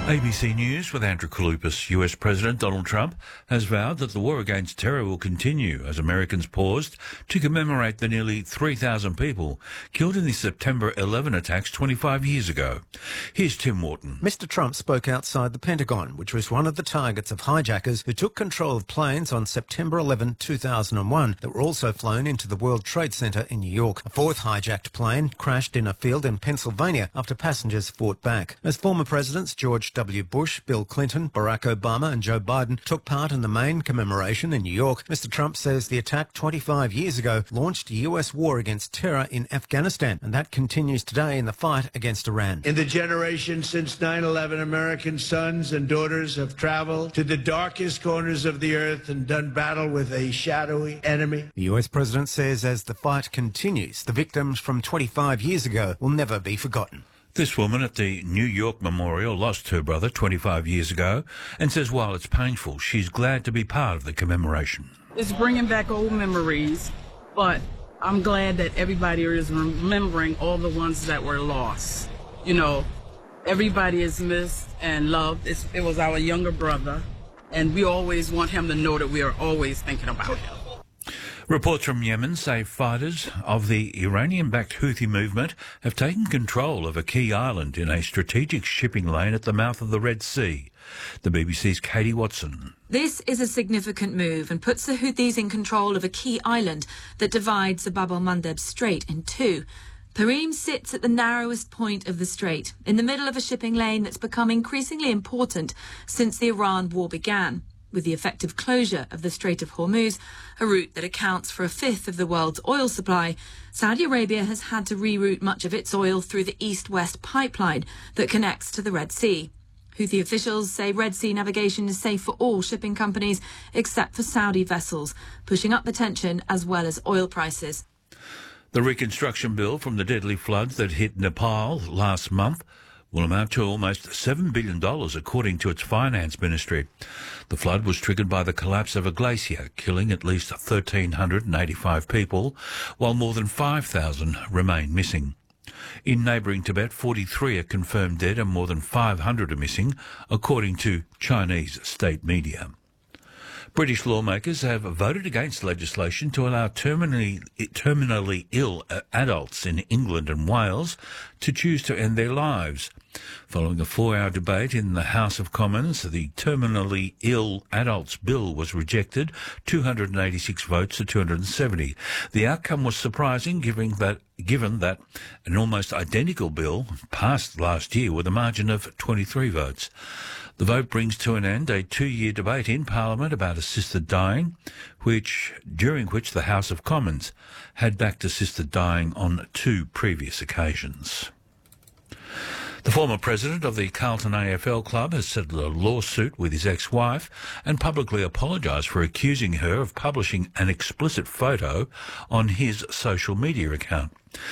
ABC News with Andrew Kaloupas. US President Donald Trump has vowed that the war against terror will continue as Americans paused to commemorate the nearly 3,000 people killed in the September 11 attacks 25 years ago. Here's Tim Wharton. Mr. Trump spoke outside the Pentagon, which was one of the targets of hijackers who took control of planes on September 11, 2001 that were also flown into the World Trade Center in New York. A fourth hijacked plane crashed in a field in Pennsylvania after passengers fought back. As former presidents George W. Bush, Bill Clinton, Barack Obama and Joe Biden took part in the main commemoration in New York, Mr. Trump says the attack 25 years ago launched a US war against terror in Afghanistan, and that continues today in the fight against Iran. In the generation since 9/11, American sons and daughters have traveled to the darkest corners of the earth and done battle with a shadowy enemy. The US president says as the fight continues, the victims from 25 years ago will never be forgotten. This woman at the New York Memorial lost her brother 25 years ago and says while it's painful, she's glad to be part of the commemoration. It's bringing back old memories, but I'm glad that everybody is remembering all the ones that were lost. You know, everybody is missed and loved. It was our younger brother, and we always want him to know that we are always thinking about him. Reports from Yemen say fighters of the Iranian-backed Houthi movement have taken control of a key island in a strategic shipping lane at the mouth of the Red Sea. The BBC's Katie Watson. This is a significant move and puts the Houthis in control of a key island that divides the Bab el-Mandeb Strait in two. Perim sits at the narrowest point of the strait, in the middle of a shipping lane that's become increasingly important since the Iran war began. With the effective closure of the Strait of Hormuz, a route that accounts for a fifth of the world's oil supply, Saudi Arabia has had to reroute much of its oil through the east-west pipeline that connects to the Red Sea. Houthi officials say Red Sea navigation is safe for all shipping companies except for Saudi vessels, pushing up the tension as well as oil prices. The reconstruction bill from the deadly floods that hit Nepal last month will amount to almost $7 billion, according to its finance ministry. The flood was triggered by the collapse of a glacier, killing at least 1,385 people, while more than 5,000 remain missing. In neighbouring Tibet, 43 are confirmed dead and more than 500 are missing, according to Chinese state media. British lawmakers have voted against legislation to allow terminally ill adults in England and Wales to choose to end their lives. Following a 4-hour debate in the House of Commons, the Terminally Ill Adults Bill was rejected, 286 votes to 270. The outcome was surprising, given that an almost identical bill passed last year with a margin of 23 votes. The vote brings to an end a 2-year debate in Parliament about assisted dying, during which the House of Commons had backed assisted dying on 2 previous occasions. The former president of the Carlton AFL club has settled a lawsuit with his ex-wife and publicly apologised for accusing her of publishing an explicit photo on his social media account.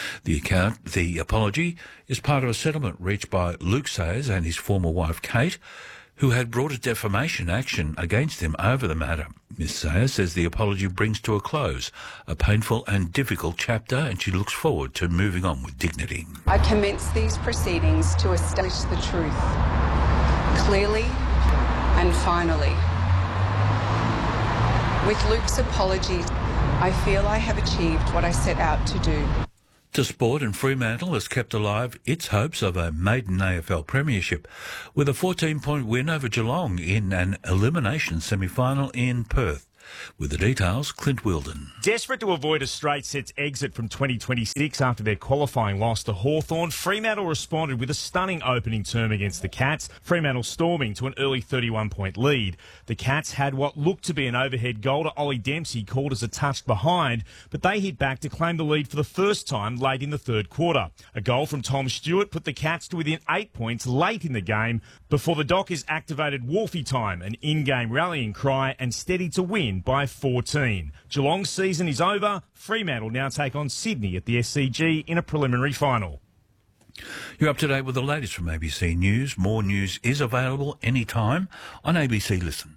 The apology is part of a settlement reached by Luke Sayers and his former wife Kate, who had brought a defamation action against him over the matter. Ms. Sayers says the apology brings to a close a painful and difficult chapter, and she looks forward to moving on with dignity. I commence these proceedings to establish the truth, clearly and finally. With Luke's apology, I feel I have achieved what I set out to do. To sport, and Fremantle has kept alive its hopes of a maiden AFL premiership with a 14-point win over Geelong in an elimination semi-final in Perth. With the details, Clint Wilden. Desperate to avoid a straight sets exit from 2026 after their qualifying loss to Hawthorn, Fremantle responded with a stunning opening term against the Cats, Fremantle storming to an early 31-point lead. The Cats had what looked to be an overhead goal to Ollie Dempsey called as a touch behind, but they hit back to claim the lead for the first time late in the third quarter. A goal from Tom Stewart put the Cats to within 8 points late in the game before the Dockers activated Wolfie time, an in-game rallying cry, and steadied to win by 14. Geelong's season is over. Fremantle now take on Sydney at the SCG in a preliminary final. You're up to date with the latest from ABC News. More news is available anytime on ABC Listen.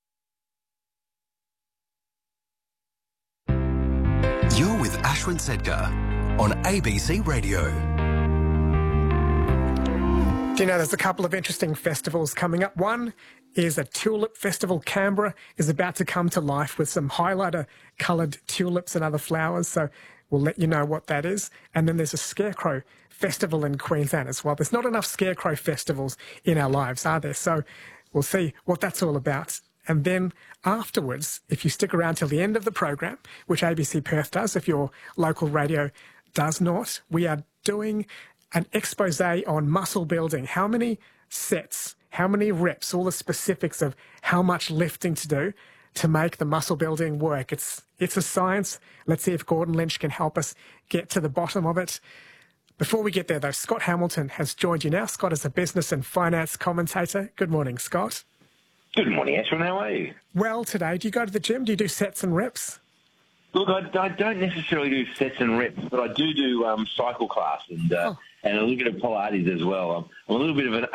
You're with Ashwin Sedgar on ABC Radio. Do you know there's a couple of interesting festivals coming up? One is a tulip festival. Canberra is about to come to life with some highlighter-coloured tulips and other flowers, so we'll let you know what that is. And then there's a scarecrow festival in Queensland as well. There's not enough scarecrow festivals in our lives, are there? So we'll see what that's all about. And then afterwards, if you stick around till the end of the program, which ABC Perth does, if your local radio does not, we are doing an expose on muscle building. How many sets, how many reps, all the specifics of how much lifting to do to make the muscle building work. It's a science. Let's see if Gordon Lynch can help us get to the bottom of it. Before we get there, though, Scott Hamilton has joined you now. Scott is a business and finance commentator. Good morning, Scott. Good morning, Ashwin. How are you? Well, today, do you go to the gym? Do you do sets and reps? Look, I don't necessarily do sets and reps, but I do cycle class and a little bit of Pilates as well. I'm a little bit of an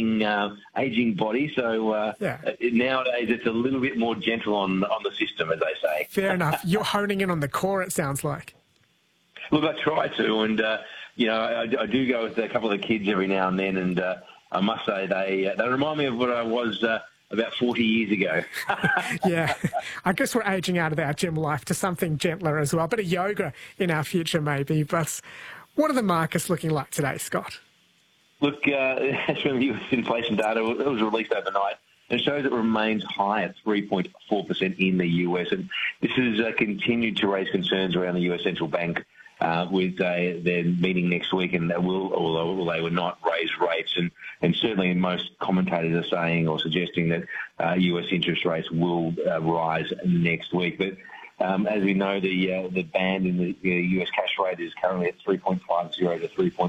aging body, so nowadays it's a little bit more gentle on the system, as they say. Fair enough. You're honing in on the core, it sounds like. Look, I try to, and I do go with a couple of the kids every now and then, and I must say they remind me of what I was about 40 years ago. Yeah, I guess we're ageing out of our gym life to something gentler as well. A bit of yoga in our future maybe. But what are the markets looking like today, Scott? Look, Ashwin, the US inflation data, it was released overnight. It shows it remains high at 3.4% in the US. And this has continued to raise concerns around the US central bank with their meeting next week, and they will not raise rates. And certainly most commentators are saying or suggesting that US interest rates will rise next week. But as we know, the band in the US cash rate is currently at 3.50 to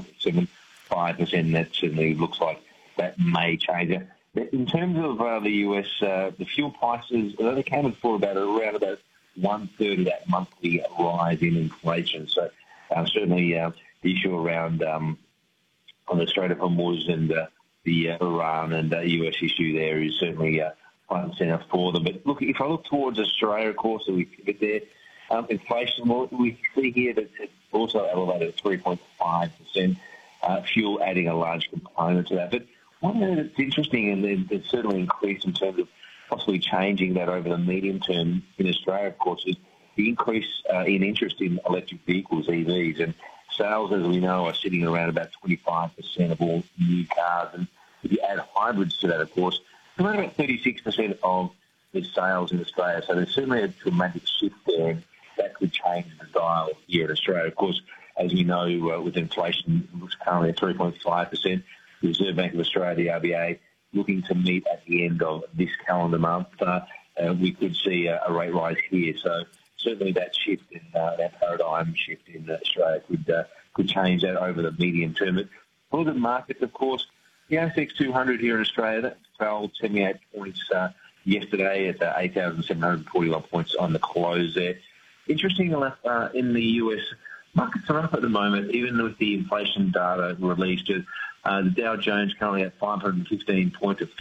3.75%, and that certainly looks like that may change. In terms of the US, the fuel prices, they accounted for around about 1/3 of that monthly rise in inflation. So certainly the issue around on the Strait of Hormuz and the Iran and US issue there is certainly front and centre for them. But look, if I look towards Australia, of course, we get there, inflation, we see here that it's also elevated at 3.5%, fuel adding a large component to that. But one thing that's interesting, and there's certainly increased in terms of possibly changing that over the medium term in Australia, of course, is the increase in interest in electric vehicles, EVs, and sales, as we know, are sitting around about 25% of all new cars. And if you add hybrids to that, of course, around about 36% of the sales in Australia. So there's certainly a dramatic shift there, and that could change the dial here in Australia. Of course, as we know, with inflation, it's currently at 3.5%. The Reserve Bank of Australia, the RBA, looking to meet at the end of this calendar month. We could see a rate rise here. So certainly that shift in that paradigm shift in Australia could change that over the medium term. But for the markets, of course, the ASX 200 here in Australia, that fell 78 points yesterday at 8,741 points on the close there. Interesting enough, in the US, markets are up at the moment, even with the inflation data released. The Dow Jones currently at 515 points at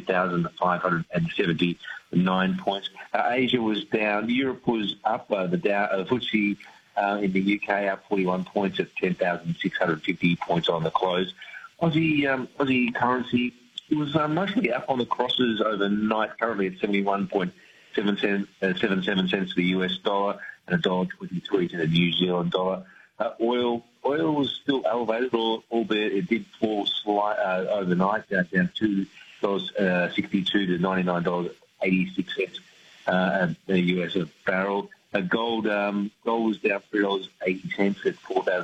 52,579 points. Asia was down. Europe was up. The FTSE in the UK up 41 points at 10,650 points on the close. Aussie currency, it was mostly up on the crosses overnight, currently at 77 cents to the US dollar and $1.23 to the New Zealand dollar. Oil was still elevated, albeit it did fall overnight, down $2.62 to $99.86 the US a barrel. Gold was down $3.80 at